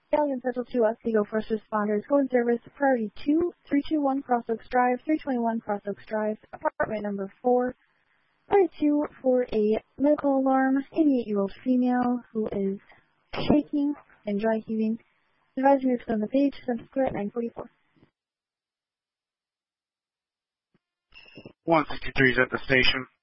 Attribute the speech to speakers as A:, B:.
A: Galleon Central 2 Otsego First Responders, go in service, priority 2, 321 Cross Oaks Drive, 321 Cross Oaks Drive, apartment number 4, priority 2 for a medical alarm, 88-year-old female who is shaking and dry heaving. Advising is on the page, Central Square at 944.
B: 163 is at the station.